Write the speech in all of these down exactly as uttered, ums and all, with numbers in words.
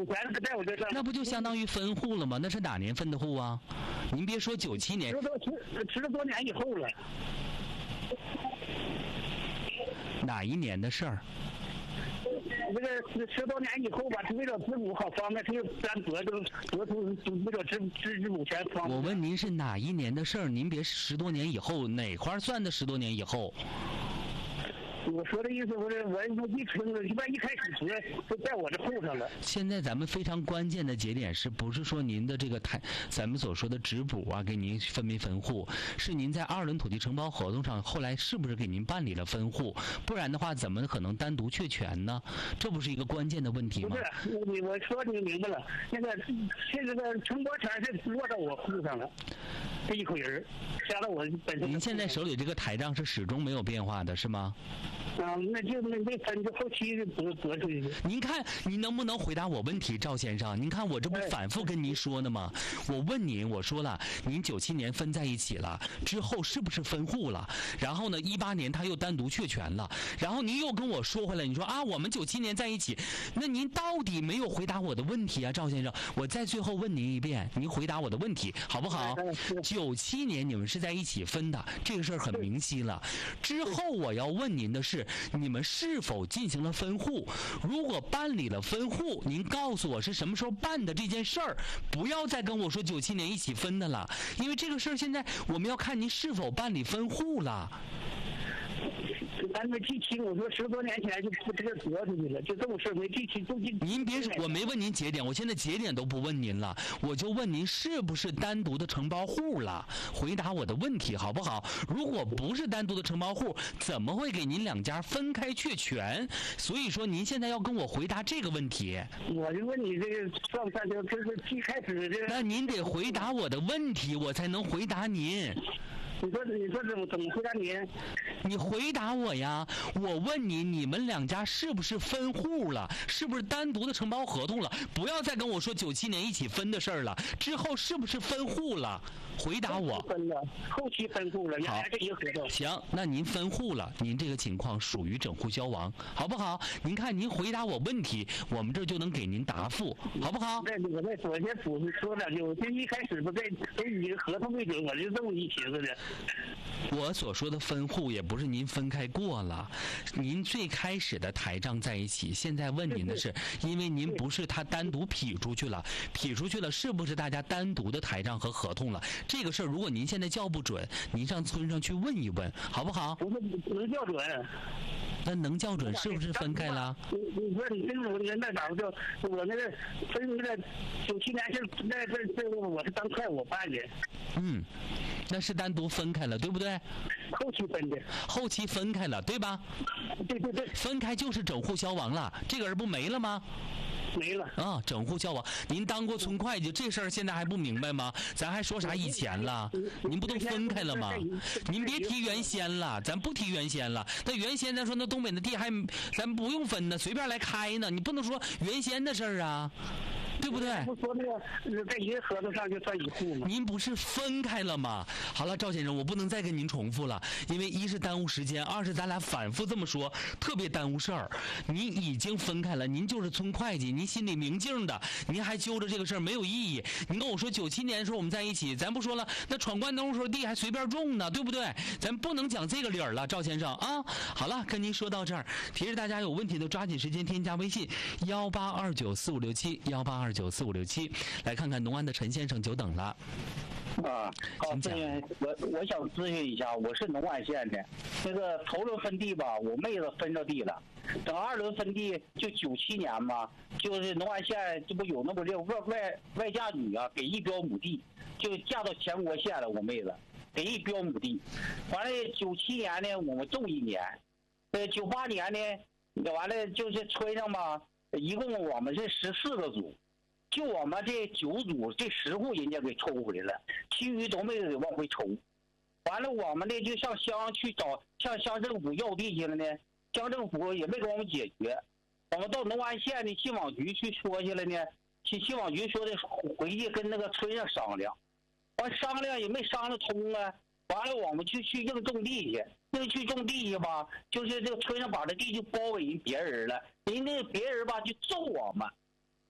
五千在我这上， 那不就相当于分户了吗？那是哪年分的户啊？您别说九七年， 十多十十多年以后了。 哪一年的事儿？ 这个十多年以后吧，为了支付好方便，他就咱得这个得出为了支支支付钱方便。 我问您是哪一年的事儿？您别十多年以后，哪块算的十多年以后？ 我说的意思，我是我一出一般一开始学就在我这户上了。 现在咱们非常关键的节点是不是说您的这个台，咱们所说的质补啊，给您分没分户，是您在二轮土地承包合同上后来是不是给您办理了分户？不然的话，怎么可能单独确权呢？这不是一个关键的问题吗？ 不是，我我说你明白了，那个现在的承包权是落到我户上了，这一口人加到我本身。 您现在手里这个台账是始终没有变化的，是吗？ 啊，那就那那分就后期就得得出去。 您看，您能不能回答我问题，赵先生？您看我这不反复跟您说呢吗？我问您，我说了，您九七年分在一起了，之后是不是分户了？然后呢，一八年他又单独确权了，然后您又跟我说回来，你说啊，我们九七年在一起，那您到底没有回答我的问题啊，赵先生？我再最后问您一遍，您回答我的问题好不好？九七年你们是在一起分的，这个事儿很明晰了。之后我要问您的是，你们是否进行了分户？如果办理了分户，您告诉我是什么时候办的这件事儿，不要再跟我说九七年一起分的了，因为这个事儿现在我们要看您是否办理分户了。 咱没记清，我说十多年前就这个得出去了，就这种事没记清，就记。 您别说，我没问您节点，我现在节点都不问您了，我就问您是不是单独的承包户了？回答我的问题好不好？如果不是单独的承包户，怎么会给您两家分开确权？所以说您现在要跟我回答这个问题。 我就问你这个算不算就就是一开始这个？ 那您得回答我的问题，我才能回答您。 你说你说怎么怎么回答您？ 你回答我呀！我问你，你们两家是不是分户了？是不是单独的承包合同了？不要再跟我说九七年一起分的事儿了。之后是不是分户了？回答我。 分了，后期分户了，原来是一个合同。 行，那您分户了，您这个情况属于整户消亡，好不好？您看您回答我问题，我们这就能给您答复，好不好？ 那我再我先补说两句，我这一开始不在都以合同为准，我就这么一寻思的。 我所说的分户也不是您分开过了，您最开始的台账在一起，现在问您的是，因为您不是他单独劈出去了，劈出去了是不是大家单独的台账和合同了？这个事儿如果您现在叫不准，您上村上去问一问，好不好？ 不是能叫准。 那能校准是不是分开了？ 你你说你跟我那那咋不就我那个分那个九七年是那这这个我是当快我办的。 嗯，那是单独分开了，对不对？ 后期分的。 后期分开了，对吧？ 对对对。 分开就是整户消亡了，这个人不没了吗？ 没了啊，整户消亡。您当过村会计，这事儿现在还不明白吗？咱还说啥以前了？您不都分开了吗？您别提原先了，咱不提原先了。那原先咱说那东北的地还咱不用分呢，随便来开呢。你不能说原先的事儿啊。对不对？ 不说那个在一个合同上就算一户吗？ 您不是分开了吗？好了，赵先生，我不能再跟您重复了，因为一是耽误时间，二是咱俩反复这么说，特别耽误事儿。您已经分开了，您就是村会计，您心里明镜的，您还揪着这个事儿没有意义。您跟我说九七年的时候我们在一起，咱不说了，那闯关东时候地还随便种呢，对不对？咱不能讲这个理儿了，赵先生啊。好了，跟您说到这儿，提示大家有问题的抓紧时间添加微信幺八二九四五六七幺八二九四五六七，来看看农安的陈先生久等了。 啊，好，咨询我我想咨询一下，我是农安县的，那个头轮分地吧，我妹子分着地了，等二轮分地就九七年嘛，就是农安县这不有那么这外外外嫁女啊，给一标亩地，就嫁到全国县了，我妹子给一标亩地，完了九七年呢我们种一年，呃九八年呢完了就是村上吧，一共我们是十四个组。就我们这九组这十户人家给抽回来了，其余都没给往回抽。完了，我们呢就上乡去找，向乡政府要地去了呢，乡政府也没给我们解决。我们到农安县的信网局去说去了呢，去信网局说的回去跟那个村上商量，完商量也没商量通啊。完了，我们就去硬种地去，硬去种地去吧，就是这个村上把这地就包给人别人了，人那别人吧就揍我们。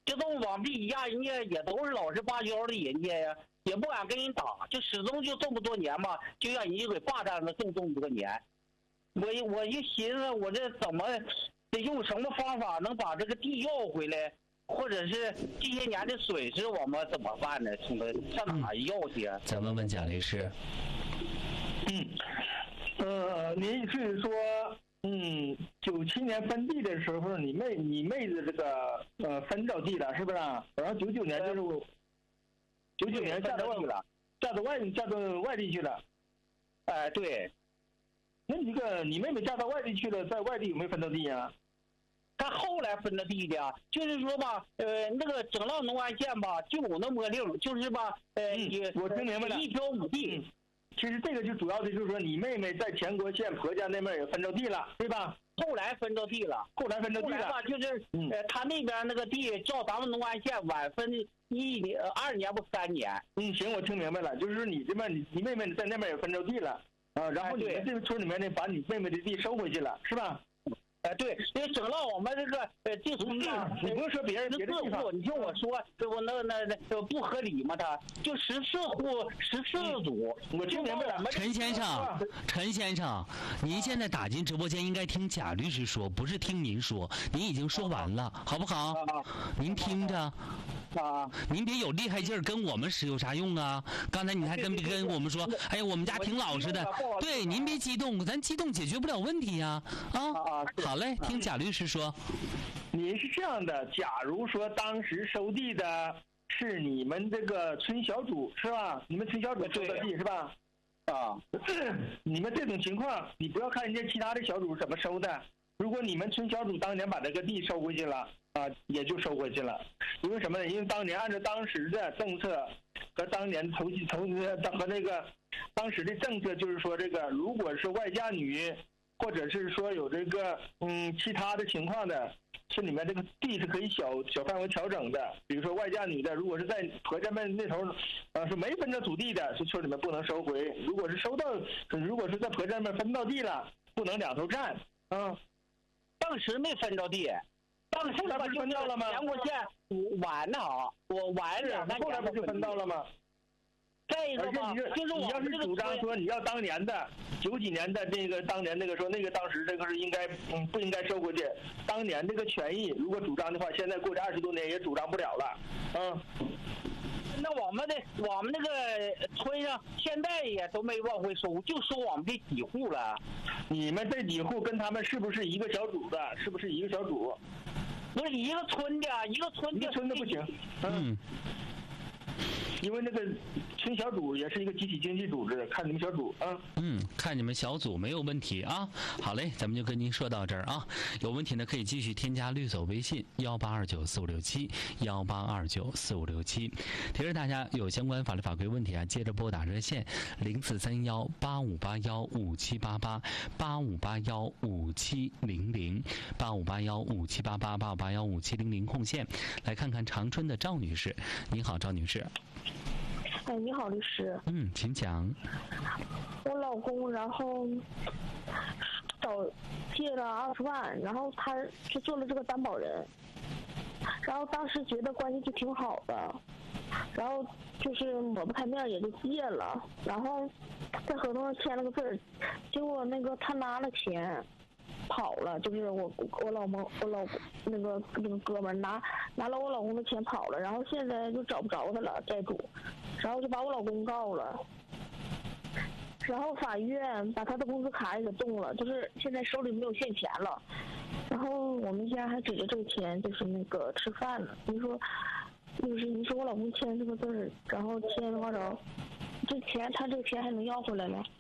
就这么往地下，人家也都是老实巴交的人家呀，也不敢跟人打，就始终就这么多年吧，就让人家给霸占了这么这么多年。我我就寻思，我这怎么得用什么方法能把这个地要回来，或者是这些年的损失我们怎么办呢？从上哪要去啊？ 咱问问贾律师。 嗯，呃，您是说，嗯，九七年分地的时候，你妹你妹子这个呃分到地了，是不是？然后九九年就是我，九九年嫁到外了，嫁到外嫁到外地去了。 哎，对。 那你这个你妹妹嫁到外地去了，在外地有没有分到地呀？ 他后来分的地的，就是说吧，呃，那个整浪农安县吧，就有那么个令，就是吧，呃， 嗯、我听明白了， 一标五地。 嗯其实这个就主要的就是说，你妹妹在全国县婆家那边也分着地了，对吧？ 后来分着地了， 后来分着地了。 后来吧，就是、嗯、呃，他那边那个地照咱们农安县晚分一年、呃、二年不三年。 嗯，行，我听明白了，就是说你这边你你妹妹在那边也分着地了啊，然后你们这个村里面呢，把你妹妹的地收回去了，是吧？ 哎，对，因为整到我们这个呃地村子， 你不是说别人别的地方， 你听我说，我那那那不合理吗？他就十四户十四组， 我听明白了。 陈先生，陈先生，您现在打进直播间应该听贾律师说，不是听您说。您已经说完了，好不好？您听着。 啊， 您别有厉害劲儿跟我们使有啥用啊？刚才你还跟跟我们说，哎呀，我们家挺老实的。对，您别激动，咱激动解决不了问题呀。啊，好嘞，听贾律师说。 你是这样的，假如说当时收地的是你们这个村小组是吧？你们村小组收的地是吧？啊，你们这种情况，你不要看人家其他的小组怎么收的。如果你们村小组当年把这个地收回去了啊，也就收回去了。因为什么呢？因为当年按照当时的政策和当年投投和那个当时的政策，就是说这个如果是外嫁女，或者是说有这个嗯其他的情况的，村里面这个地是可以小小范围调整的。比如说外嫁女的，如果是在婆家们那头呃是没分着土地的，是村里面不能收回；如果是收到，如果是在婆家们分到地了，不能两头占。嗯。 当时没分着地，当时吧就分到了吗？全国县晚呢啊，我晚两三年。 后来不就分到了吗？ 再一个吧，就是你要是主张说你要当年的九几年的这个当年那个说那个当时这个是应该嗯不应该收回去，当年这个权益如果主张的话，现在过这二十多年也主张不了了，嗯。 那我们的我们那个村上现在也都没往回收，就收我们这几户了。 你们这几户跟他们是不是一个小组的？是不是一个小组？ 不是一个村的，一个村的。 一个村的不行。嗯。因为那个村小组也是一个集体经济组织，看你们小组啊。 嗯，看你们小组没有问题啊。好嘞，咱们就跟您说到这儿啊。有问题呢可以继续添加律所微信幺八二九四五六七幺八二九四五六七。提示大家有相关法律法规问题啊，接着拨打热线零四三幺八五八幺五七八八八五八幺五七零零八五八幺五七八八八五八幺五七零零空线。来看看长春的赵女士，您好，赵女士。 哎，你好，律师。 嗯，请讲。 我老公然后找借了二十万，然后他就做了这个担保人，然后当时觉得关系就挺好的，然后就是抹不开面也就借了，然后在合同上签了个字儿，结果那个他拿了钱跑了，就是我我老公我老那个那个哥们儿拿拿了我老公的钱跑了，然后现在就找不着他了，债主，然后就把我老公告了，然后法院把他的工资卡也给冻了，就是现在手里没有现钱了，然后我们家还指着这个钱就是那个吃饭呢。你说就是你说我老公签这个字儿，然后签多少，这钱他这个钱还能要回来吗？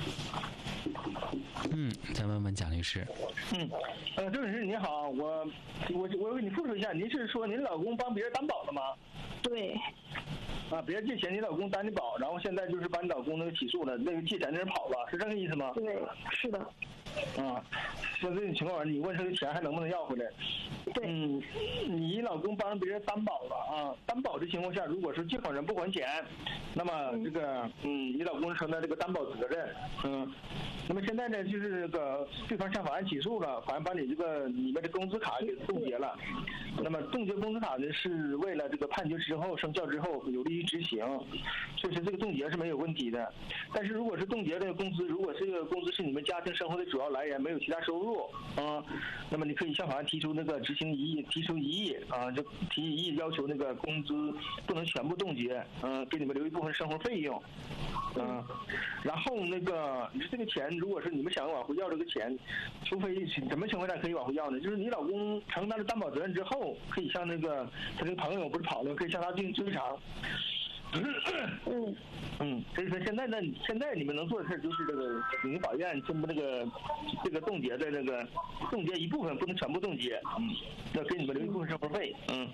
嗯，再问问贾律师。 嗯，呃，郑律师你好，我我我给你复述一下，您是说您老公帮别人担保了吗？ 对。 啊，别人借钱，你老公担的保，然后现在就是把你老公那个起诉了，那个借钱的人跑了，是这个意思吗？ 对，是的。 啊，像这种情况，你问这个钱还能不能要回来？ 对， 嗯，你老公帮别人担保了啊，担保的情况下，如果是借款人不还钱，那么这个嗯，你老公承担这个担保责任，嗯，那么现在呢，就是这个对方向法院起诉了，法院把你这个你们的工资卡给冻结了，那么冻结工资卡呢，是为了这个判决之后生效之后有利于执行，所以说这个冻结是没有问题的。但是如果是冻结的工资，如果这个工资是你们家庭生活的主要来源，没有其他收入啊，那么你可以向法院提出那个执行异议，提出异议啊，就提异议要求那个工资不能全部冻结，嗯，给你们留一部分生活费用，嗯，然后那个你说这个钱，如果是你们想往回要这个钱，除非什么情况下可以往回要呢？就是你老公承担了担保责任之后，可以向那个他这个朋友不是跑了，可以向他进行追偿。 嗯嗯，所以说现在呢，现在你们能做的事就是这个你们法院宣布那个这个冻结的那个冻结一部分，不能全部冻结，嗯，要给你们留一部分生活费，嗯。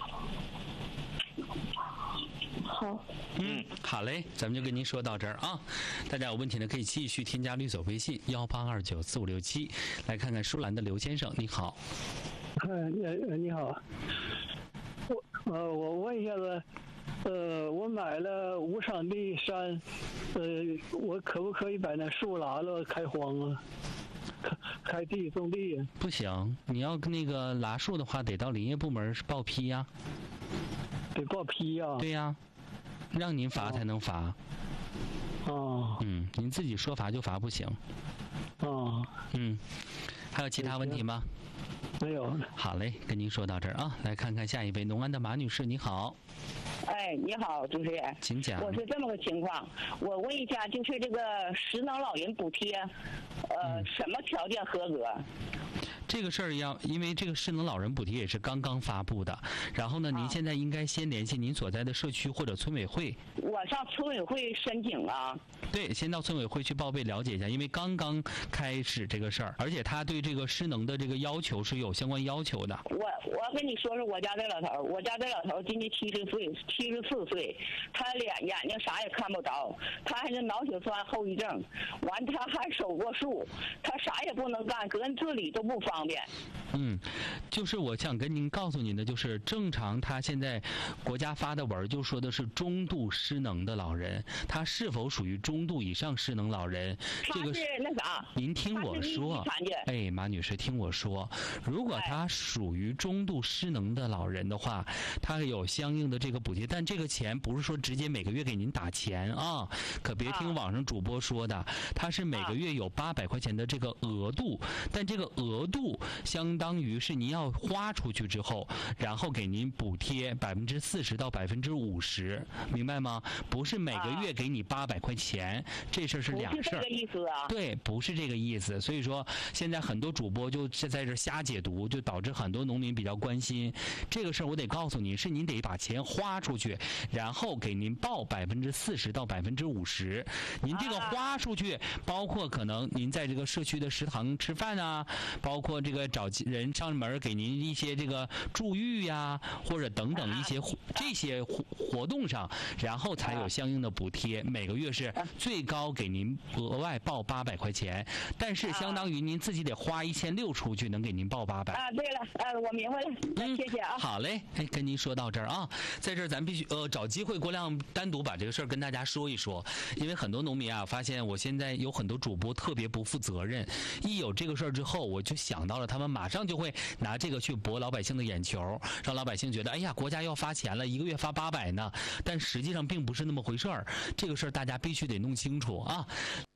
好， 嗯，好嘞，咱们就跟您说到这儿啊。大家有问题呢，可以继续添加律所微信幺八二九四五六七，来看看舒兰的刘先生，你好。 嗯，呃，你好，我呃，我问一下子，呃，我买了无场地山，呃，我可不可以把那树拿了开荒啊？开开地种地呀？ 不行，你要那个拿树的话，得到林业部门报批呀、 啊。得报批呀、啊？ 对呀、啊，让您罚才能罚。 哦。 嗯，您自己说罚就罚不行。 哦。 嗯，还有其他问题吗？ 没有。 好嘞，跟您说到这儿啊，来看看下一位，农安的马女士，你好。 哎，你好，主持人， 请讲。 我是这么个情况，我问一下，就是这个失能老人补贴，呃，嗯、什么条件合格？ 这个事儿要，因为这个失能老人补贴也是刚刚发布的，然后呢，您现在应该先联系您所在的社区或者村委会。 我上村委会申请了。 对，先到村委会去报备了解一下，因为刚刚开始这个事儿，而且他对这个失能的这个要求是有相关要求的。 我我跟你说说我家这老头，我家这老头今年七十岁，七十四岁，他脸眼睛啥也看不着，他还是脑血栓后遗症，完他还手过术，他啥也不能干，个人自理都不方便。 嗯，就是我想跟您告诉您的，就是正常他现在国家发的文就说的是中度失能的老人，他是否属于中度以上失能老人？这个是那啥？ 您听我说，哎，马女士，听我说，如果他属于中度失能的老人的话，他有相应的这个补贴，但这个钱不是说直接每个月给您打钱啊，可别听网上主播说的，他是每个月有八百块钱的这个额度，但这个额度相当于是您要花出去之后，然后给您补贴百分之四十到百分之五十，明白吗？不是每个月给你八百块钱，这事儿是两事儿。 不是这个意思啊。 对，不是这个意思。所以说，现在很多主播就在这瞎解读，就导致很多农民比较关心这个事儿。我得告诉你，是您得把钱花出去，然后给您报百分之四十到百分之五十。您这个花出去，包括可能您在这个社区的食堂吃饭啊，包括这个找人上门给您一些这个助育呀、啊，或者等等一些这些活动上，然后才有相应的补贴。每个月是最高给您额外报八百块钱，但是相当于您自己得花一千六出去，能给您报八百。 啊，对了，呃，我明白了，嗯，谢谢啊。 好嘞，哎，跟您说到这儿啊，在这儿咱必须呃找机会郭亮单独把这个事儿跟大家说一说，因为很多农民啊发现我现在有很多主播特别不负责任，一有这个事儿之后，我就想到了他们马上就会拿这个去博老百姓的眼球，让老百姓觉得哎呀国家要发钱了，一个月发八百呢，但实际上并不是那么回事儿，这个事儿大家必须得弄清楚啊。